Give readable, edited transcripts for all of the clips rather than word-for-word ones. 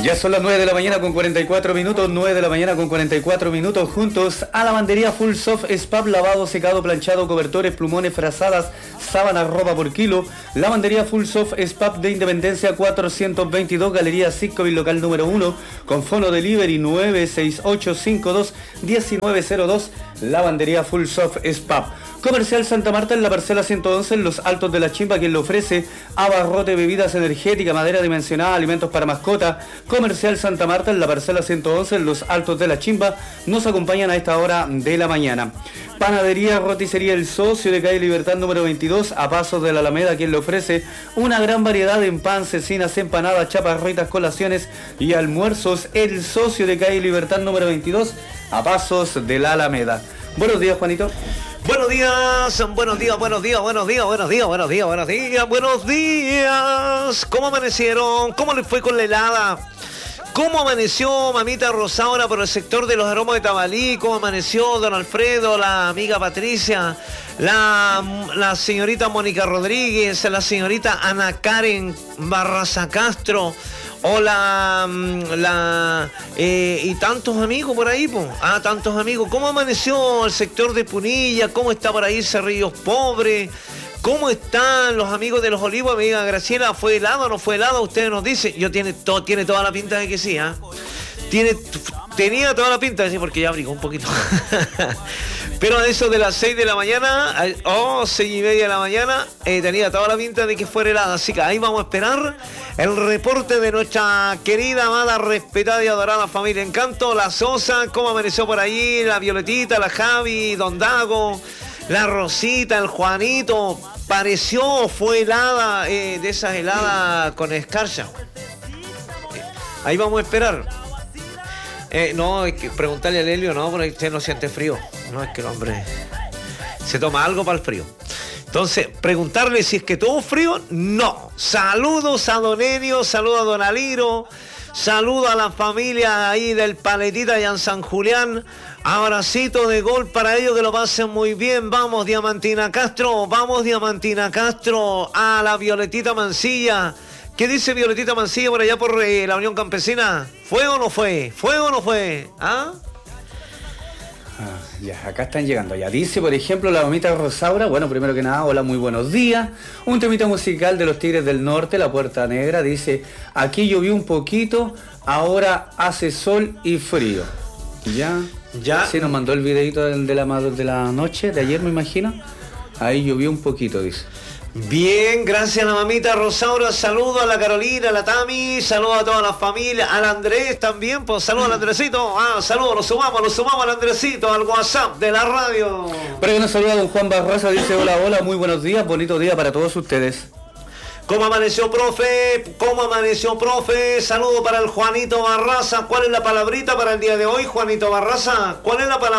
Ya son las 9 de la mañana con 44 minutos, 9 de la mañana con 44 minutos, juntos a lavandería Full Soft Spap, lavado, secado, planchado, cobertores, plumones, frazadas, sábanas, ropa por kilo. Lavandería Full Soft Spap de Independencia 422, Galería Sitcovil, local número 1, con fono delivery 968521902, lavandería Full Soft Spap. Comercial Santa Marta en la parcela 111 en los Altos de la Chimba, quien le ofrece abarrote, bebidas energéticas, madera dimensionada, alimentos para mascota. Comercial Santa Marta en la parcela 111 en los Altos de la Chimba, nos acompañan a esta hora de la mañana. Panadería Roticería El Socio de calle Libertad número 22, a pasos de la Alameda, quien le ofrece una gran variedad de pan, cecinas, empanadas, chaparritas, colaciones y almuerzos. El Socio de calle Libertad número 22, a pasos de la Alameda. Buenos días, Juanito. Buenos días. ¿Cómo amanecieron? ¿Cómo les fue con la helada? ¿Cómo amaneció mamita Rosaura por el sector de los Aromos de Tabalí? ¿Cómo amaneció don Alfredo, la amiga Patricia, la señorita Mónica Rodríguez, la señorita Ana Karen Barraza Castro? Hola, y tantos amigos por ahí, po. Tantos amigos. ¿Cómo amaneció el sector de Punilla? ¿Cómo está por ahí Cerrillos Pobre? ¿Cómo están los amigos de los Olivos? Amiga Graciela, ¿fue helado o no fue helado? Ustedes nos dicen. Tiene toda la pinta de que sí, ¿ah? Tenía toda la pinta de sí, porque ya abrigó un poquito. Pero a eso de las 6 de la mañana, 6:30 de la mañana, tenía toda la pinta de que fuera helada. Así que ahí vamos a esperar el reporte de nuestra querida, amada, respetada y adorada familia Encanto, la Sosa. ¿Cómo amaneció por ahí? La Violetita, la Javi, Don Dago, la Rosita, el Juanito. Fue helada, de esas heladas con escarcha. Ahí vamos a esperar. No, hay que preguntarle a Lelio, no, porque usted no siente frío. No, es que el hombre se toma algo para el frío. Entonces, preguntarle si es que tuvo frío, no. Saludos a don Enio, saludos a don Aliro, saludos a la familia ahí del Paletita y en San Julián. Abracito de gol para ellos, que lo pasen muy bien. Vamos Diamantina Castro, a la Violetita Mancilla. ¿Qué dice Violetita Mancilla por allá por la Unión Campesina? ¿Fue o no fue? ¿Ah? Ya, acá están llegando. Ya dice, por ejemplo, la mamita Rosaura. Bueno, primero que nada, hola, muy buenos días. Un temita musical de los Tigres del Norte, La Puerta Negra. Dice, aquí llovió un poquito, ahora hace sol y frío. Ya. Sí, nos mandó el videito de la noche, de ayer, me imagino. Ahí llovió un poquito, dice. Bien, gracias a la mamita Rosaura. Saludo a la Carolina, a la Tami, saludo a toda la familia, al Andrés también, pues saludo al Andresito. Saludo, lo sumamos al Andresito, al WhatsApp de la radio. Pero que nos saluda don Juan Barraza, dice hola, muy buenos días, bonito día para todos ustedes. ¿Cómo amaneció, profe? Saludo para el Juanito Barraza. ¿Cuál es la palabrita para el día de hoy, Juanito Barraza? Por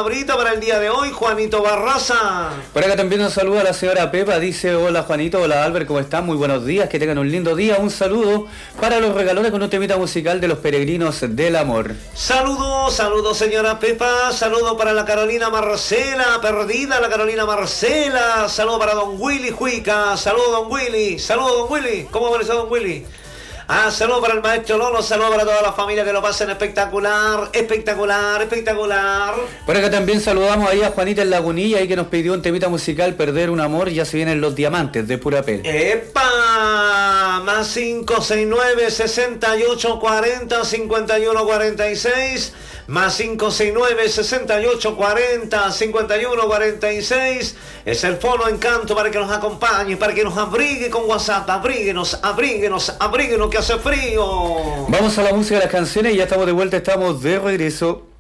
acá también nos saluda la señora Pepa. Dice, hola Juanito, hola Albert, ¿cómo están? Muy buenos días, que tengan un lindo día. Un saludo para los regalones con un temita musical de los Peregrinos del Amor. Saludos señora Pepa. Saludo para la Carolina Marcela, perdida la Carolina Marcela. Saludo para don Willy Juica. Saludo don Willy. ¿Cómo amaneció don Willy? Saludos para el maestro Lolo, saludos para toda la familia, que lo pasen espectacular. Por acá también saludamos ahí a Juanita en Lagunilla, ahí que nos pidió un temita musical, Perder un amor, ya se vienen los diamantes de pura pel. ¡Epa! Más 569-6840-5146. Más 569-6840-5146. Es el fono Encanto para que nos acompañe, para que nos abrigue con WhatsApp. Abríguenos, que hace frío. Vamos a la música de las canciones y ya estamos de vuelta, estamos de regreso.